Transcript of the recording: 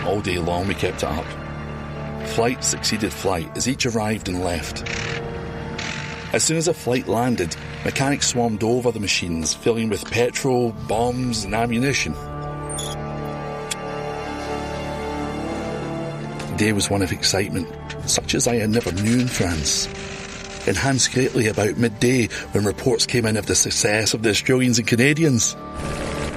All day long we kept it up. Flight succeeded flight as each arrived and left. As soon as a flight landed, mechanics swarmed over the machines, filling with petrol, bombs and ammunition. The day was one of excitement, such as I had never knew in France. Enhanced greatly about midday when reports came in of the success of the Australians and Canadians.